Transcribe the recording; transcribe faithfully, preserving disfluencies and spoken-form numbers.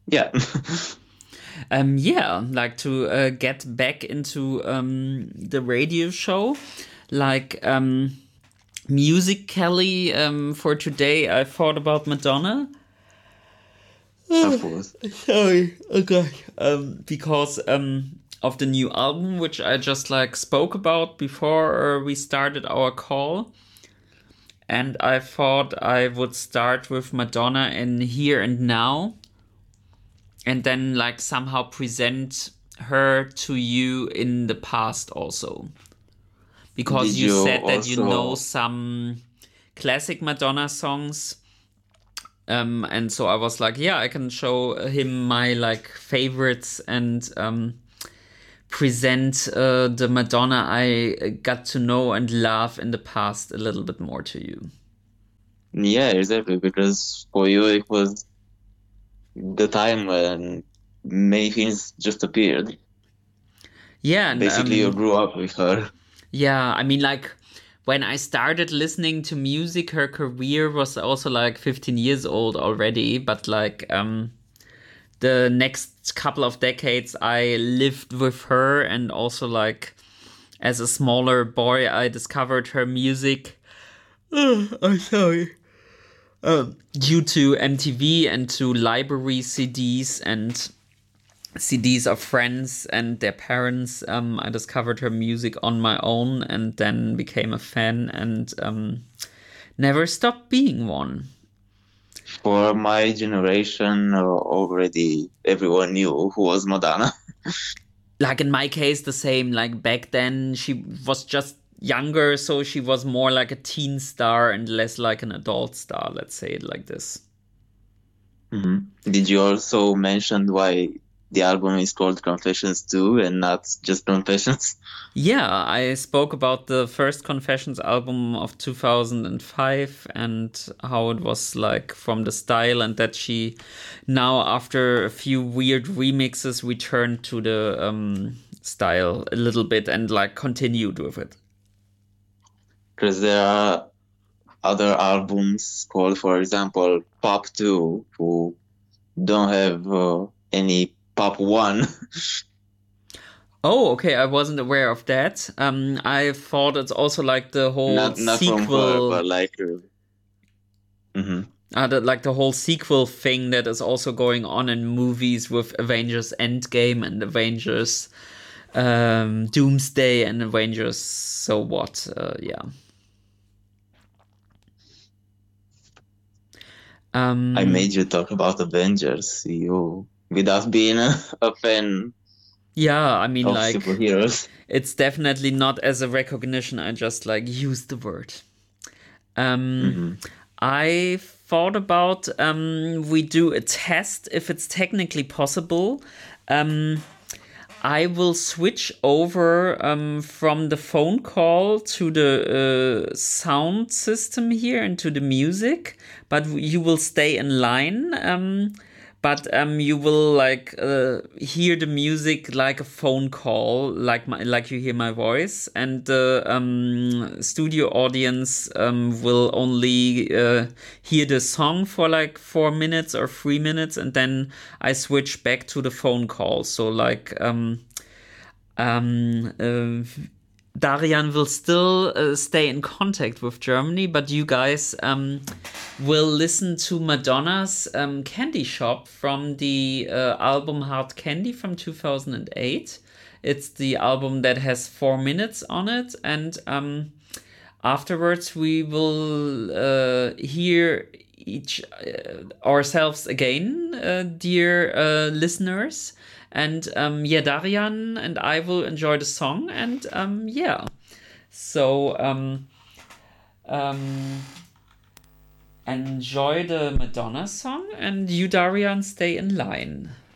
Yeah. Um, yeah, like to uh, get back into um, the radio show, like um, musically um, for today, I thought about Madonna. Of course. Sorry, okay. Um, because um, of the new album, which I just like spoke about before uh, we started our call, and I thought I would start with Madonna in Here and Now, and then like somehow present her to you in the past also, because Did you you said that you know also some classic Madonna songs. Um, and so I was like, yeah, I can show him my like favorites and um, present uh, the Madonna I got to know and love in the past a little bit more to you. yeah, exactly, because for you it was the time when many things just appeared. Yeah, and Basically, you um, grew up with her. yeah, I mean, like when I started listening to music, her career was also like fifteen years old already, but like um, the next couple of decades I lived with her, and also like as a smaller boy I discovered her music. I'm sorry. Um, due to M T V and to library C Ds and C Ds of friends and their parents, um, I discovered her music on my own and then became a fan and um, never stopped being one. For my generation, uh, already everyone knew who was Madonna. Like in my case, the same. Like back then, she was just younger, so she was more like a teen star and less like an adult star. Let's say it like this. Mhm. Did you also mention why the album is called Confessions two and not just Confessions? Yeah, I spoke about the first Confessions album of two thousand five and how it was like from the style, and that she now, after a few weird remixes, returned to the um, style a little bit and like continued with it. Because there are other albums called, for example, Pop two, who don't have uh, any Pop one. Oh, okay, I wasn't aware of that. Um, I thought it's also like the whole not not from her, sequel, but like, uh, mhm. uh, the, like the whole sequel thing that is also going on in movies with Avengers Endgame and Avengers um, Doomsday and Avengers. So what? Uh, yeah. I Um, made you talk about Avengers, you without being a, a fan yeah, I mean, of like, superheroes. it's definitely not as a recognition. I just like use the word. Um, Hmm. I thought about um, we do a test if it's technically possible. Um, I will switch over um, from the phone call to the uh, sound system here and to the music, but you will stay in line. Um, but um, you will like uh, hear the music like a phone call, like my like you hear my voice, and the um, studio audience um, will only uh, hear the song for like four minutes or three minutes, and then I switch back to the phone call. So like um, um, uh, Darian will still uh, stay in contact with Germany, but you guys um, will listen to Madonna's um, Candy Shop from the uh, album Hard Candy from two thousand eight. It's the album that has four minutes on it, and um, afterwards we will uh, hear each uh, ourselves again, uh, dear uh, listeners. And um, yeah, Darian and I will enjoy the song, and um, yeah. So um, um, enjoy the Madonna song, and you, Darian, stay in line.